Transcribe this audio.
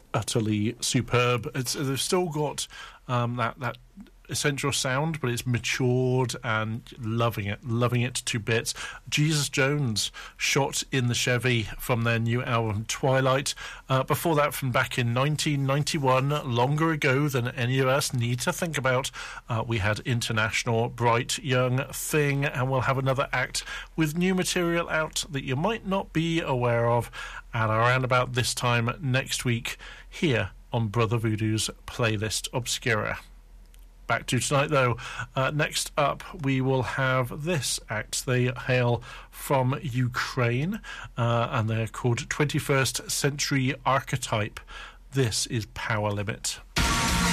utterly superb. They've still got that essential sound, but it's matured, and loving it to bits. Jesus Jones, Shot in the Chevy, from their new album Twilight. Before that, from back in 1991, longer ago than any of us need to think about, we had International, Bright Young Thing, and we'll have another act with new material out that you might not be aware of at around about this time next week here on Brother Voodoo's Playlist Obscura. Back to tonight, though. Next up, we will have this act. They hail from Ukraine, and they're called 21st Century Archetype. This is Power Limit.